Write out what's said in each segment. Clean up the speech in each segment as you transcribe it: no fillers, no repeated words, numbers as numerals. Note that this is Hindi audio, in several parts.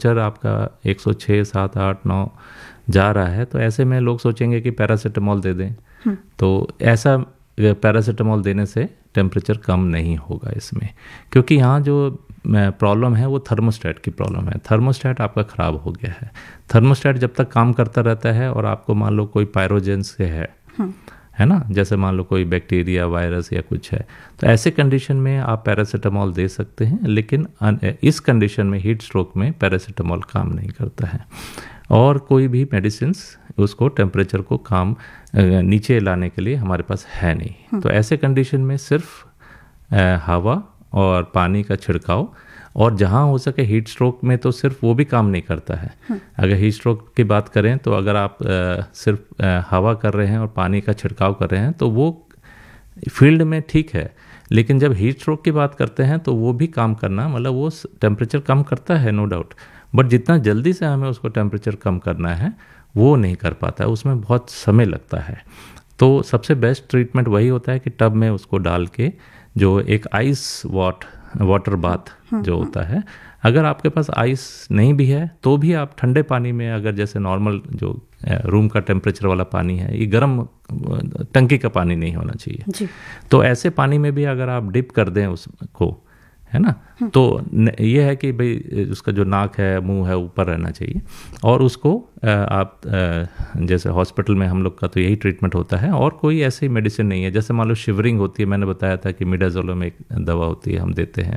टेम्परेचर आपका 106, 7, 8, 9 जा रहा है, तो ऐसे में लोग सोचेंगे कि पैरासीटामोल दे दें। तो ऐसा पैरासीटामोल देने से टेम्परेचर कम नहीं होगा इसमें, क्योंकि यहाँ जो प्रॉब्लम है वो थर्मोस्टेट की प्रॉब्लम है। थर्मोस्टेट आपका ख़राब हो गया है। थर्मोस्टेट जब तक काम करता रहता है और आपको मान लो कोई पायरोजेन से है ना, जैसे मान लो कोई बैक्टीरिया, वायरस या कुछ है, तो ऐसे कंडीशन में आप पैरासीटामोल दे सकते हैं, लेकिन इस कंडीशन में, हीट स्ट्रोक में, पैरासीटामोल काम नहीं करता है। और कोई भी मेडिसिन्स उसको टेम्परेचर को नीचे लाने के लिए हमारे पास है नहीं। तो ऐसे कंडीशन में सिर्फ हवा और पानी का छिड़काव, और जहाँ हो सके हीट स्ट्रोक में तो सिर्फ वो भी काम नहीं करता है। अगर हीट स्ट्रोक की बात करें तो अगर आप सिर्फ हवा कर रहे हैं और पानी का छिड़काव कर रहे हैं तो वो फील्ड में ठीक है, लेकिन जब हीट स्ट्रोक की बात करते हैं तो वो भी काम करना, मतलब वो टेम्परेचर कम करता है, नो डाउट, बट जितना जल्दी से हमें उसको टेम्परेचर कम करना है वो नहीं कर पाता है, उसमें बहुत समय लगता है। तो सबसे बेस्ट ट्रीटमेंट वही होता है कि टब में उसको डाल के, जो एक आइस वाटर बाथ जो होता है, अगर आपके पास आइस नहीं भी है तो भी आप ठंडे पानी में, अगर जैसे नॉर्मल जो रूम का टेम्परेचर वाला पानी है, ये गर्म टंकी का पानी नहीं होना चाहिए जी। तो ऐसे पानी में भी अगर आप डिप कर दें उसको, है ना, तो ये है कि भाई उसका जो नाक है, मुंह है, ऊपर रहना चाहिए। और उसको आप जैसे हॉस्पिटल में हम लोग का तो यही ट्रीटमेंट होता है, और कोई ऐसी मेडिसिन नहीं है। जैसे मान लो शिवरिंग होती है, मैंने बताया था कि मिडाजोलम एक दवा होती है, हम देते हैं।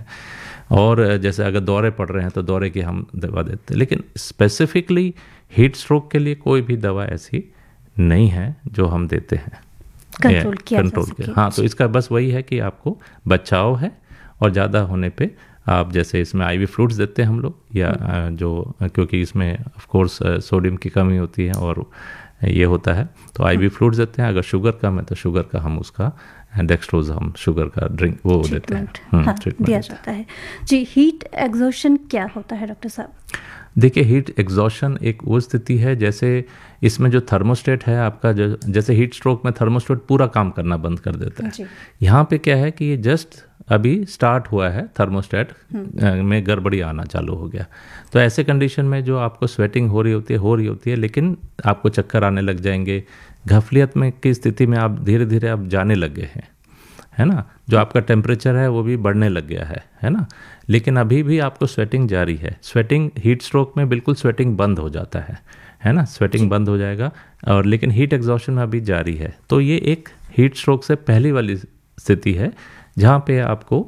और जैसे अगर दौरे पड़ रहे हैं तो दौरे की हम दवा देते हैं, लेकिन स्पेसिफिकली हीट स्ट्रोक के लिए कोई भी दवा ऐसी नहीं है जो हम देते हैं कंट्रोल के। हाँ, तो इसका बस वही है कि आपको बचाव है, और ज़्यादा होने पे आप जैसे इसमें आईवी फ्लूइड्स देते हैं हम लोग, या जो, क्योंकि इसमें ऑफ कोर्स सोडियम की कमी होती है और ये होता है, तो आईवी फ्लूइड्स देते हैं। अगर शुगर कम है तो शुगर का हम उसका डेक्सट्रोज, हम शुगर का ड्रिंक वो देते हैं, ट्रीटमेंट दिया जाता है जी। हीट एग्जॉशन क्या होता है डॉक्टर साहब? देखिए, हीट एग्जॉशन एक वो स्थिति है, जैसे इसमें जो थर्मोस्टेट है आपका, जो जैसे हीट स्ट्रोक में थर्मोस्टेट पूरा काम करना बंद कर देता है, यहाँ पे क्या है कि ये जस्ट अभी स्टार्ट हुआ है, थर्मोस्टेट में गड़बड़ी आना चालू हो गया। तो ऐसे कंडीशन में जो आपको स्वेटिंग हो रही होती है, लेकिन आपको चक्कर आने लग जाएंगे, घफलियत में की स्थिति में आप धीरे धीरे आप जाने लग गए हैं, है ना, जो आपका टेम्परेचर है वो भी बढ़ने लग गया है ना, लेकिन अभी भी आपको स्वेटिंग जारी है। स्वेटिंग हीट स्ट्रोक में बिल्कुल स्वेटिंग बंद हो जाता है ना, स्वेटिंग बंद हो जाएगा, और लेकिन हीट एग्जॉशन में अभी जारी है। तो ये एक हीट स्ट्रोक से पहली वाली स्थिति है, जहाँ पे आपको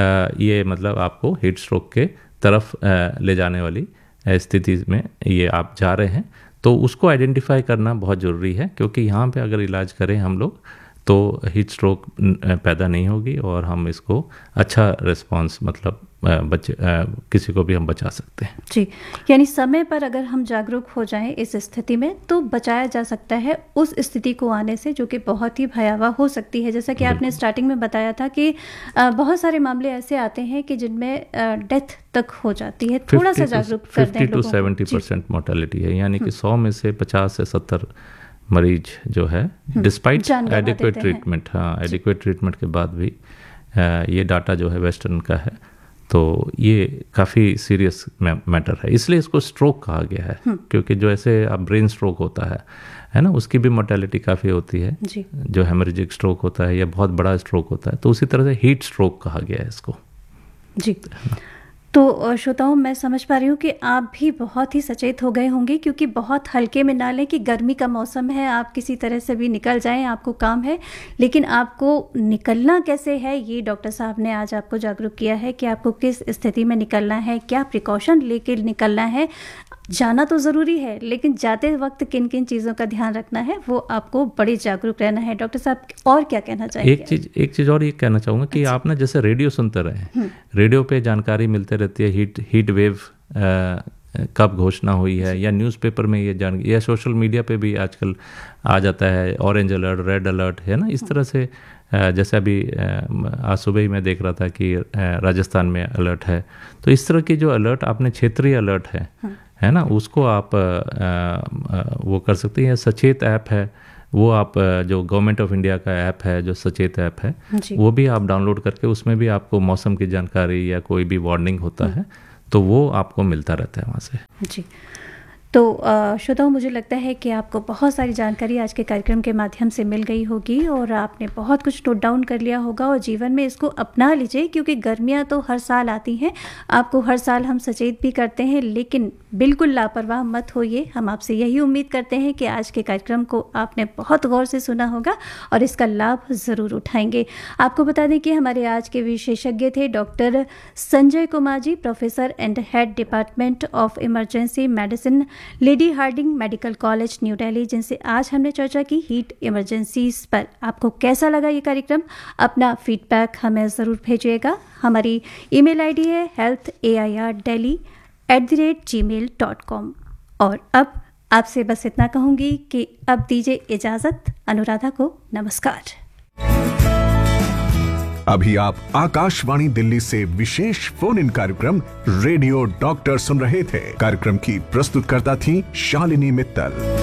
ये मतलब आपको हीट स्ट्रोक के तरफ ले जाने वाली स्थिति में ये आप जा रहे हैं। तो उसको आइडेंटिफाई करना बहुत ज़रूरी है, क्योंकि यहाँ पे अगर इलाज करें हम लोग तो हीट स्ट्रोक पैदा नहीं होगी, और हम इसको अच्छा रिस्पांस, मतलब किसी को भी हम बचा सकते हैं जी। यानी समय पर अगर हम जागरूक हो जाएं इस स्थिति में तो बचाया जा सकता है उस स्थिति को आने से, जो कि बहुत ही भयावह हो सकती है। जैसा कि आपने स्टार्टिंग में बताया था कि बहुत सारे मामले ऐसे आते हैं कि जिनमें डेथ तक हो जाती है। थोड़ा सा जागरूक कर दें लोगों को। 50 to 70% मोर्टेलिटी है, यानी कि 100 में से 50 से 70 मरीज जो है, डिस्पाइट एडिक्वेट ट्रीटमेंट, हाँ, एडिक्वेट ट्रीटमेंट के बाद भी ये डाटा जो है वेस्टर्न का है, तो ये काफ़ी सीरियस मैटर है, इसलिए इसको स्ट्रोक कहा गया है। क्योंकि जो ऐसे अब ब्रेन स्ट्रोक होता है ना, उसकी भी मोर्टेलिटी काफ़ी होती है, जो हेमरेजिक स्ट्रोक होता है या बहुत बड़ा स्ट्रोक होता है, तो उसी तरह से हीट स्ट्रोक कहा गया है इसको जी। तो श्रोताओं, मैं समझ पा रही हूँ कि आप भी बहुत ही सचेत हो गए होंगे, क्योंकि बहुत हल्के में ना लें कि गर्मी का मौसम है, आप किसी तरह से भी निकल जाएं, आपको काम है, लेकिन आपको निकलना कैसे है ये डॉक्टर साहब ने आज आपको जागरूक किया है कि आपको किस स्थिति में निकलना है, क्या प्रिकॉशन लेके निकलना है। जाना तो ज़रूरी है, लेकिन जाते वक्त किन किन चीज़ों का ध्यान रखना है वो आपको बड़ी जागरूक रहना है। डॉक्टर साहब और क्या कहना चाहेंगे? एक चीज़ और ये कहना चाहूँगा कि आप ना जैसे रेडियो सुनते रहे, रेडियो पे जानकारी मिलते रहती है, हीट वेव कब घोषणा हुई है, या न्यूज़पेपर में ये या सोशल मीडिया पे भी आजकल आ जाता है, ऑरेंज अलर्ट, रेड अलर्ट, है ना, इस तरह से। जैसे अभी आज सुबह ही मैं देख रहा था कि राजस्थान में अलर्ट है, तो इस तरह की जो अलर्ट आपने क्षेत्रीय अलर्ट है ना, उसको आप वो कर सकते हैं। सचेत ऐप है, वो आप जो गवर्नमेंट ऑफ इंडिया का ऐप है, जो सचेत ऐप है, वो भी आप डाउनलोड करके उसमें भी आपको मौसम की जानकारी या कोई भी वार्निंग होता है तो वो आपको मिलता रहता है वहाँ से। जी, तो श्रोताओं, मुझे लगता है कि आपको बहुत सारी जानकारी आज के कार्यक्रम के माध्यम से मिल गई होगी और आपने बहुत कुछ नोट डाउन कर लिया होगा और जीवन में इसको अपना लीजिए, क्योंकि गर्मियां तो हर साल आती हैं, आपको हर साल हम सचेत भी करते हैं, लेकिन बिल्कुल लापरवाह मत होइए। हम आपसे यही उम्मीद करते हैं कि आज के कार्यक्रम को आपने बहुत गौर से सुना होगा और इसका लाभ ज़रूर उठाएंगे। आपको बता दें कि हमारे आज के विशेषज्ञ थे doctor Sanjay Kumar ji, professor and head department of emergency medicine, lady Hardinge medical college, new Delhi, जिनसे आज हमने चर्चा की हीट इमरजेंसीज पर। आपको कैसा लगा ये कार्यक्रम? अपना फीडबैक हमें ज़रूर भेजिएगा। हमारी ईमेल आईडी है healthairdelhi@gmail.com। और अब आपसे बस इतना कहूँगी कि अब दीजिए इजाज़त अनुराधा को। नमस्कार। अभी आप आकाशवाणी दिल्ली से विशेष फोन इन कार्यक्रम रेडियो डॉक्टर सुन रहे थे। कार्यक्रम की प्रस्तुतकर्ता थी शालिनी मित्तल।